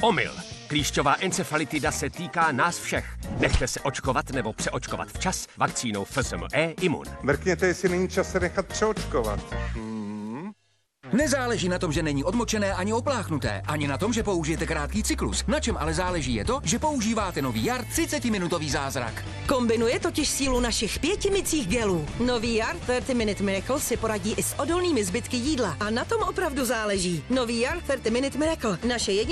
Omyl. Klíšťová encefalitida se týká nás všech. Nechte se očkovat nebo přeočkovat včas vakcínou FSME Imun. Mrkněte, jestli není čas se nechat přeočkovat. Nezáleží na tom, že není odmočené ani opláchnuté, ani na tom, že použijete krátký cyklus. Na čem ale záleží je to, že používáte nový Jar 30-minutový zázrak. Kombinuje totiž sílu našich 5 mycích gelů. Nový Jar 30 Minute Miracle si poradí i s odolnými zbytky jídla a na tom opravdu záleží. Nový Jar 30 Minute Miracle, naše jediné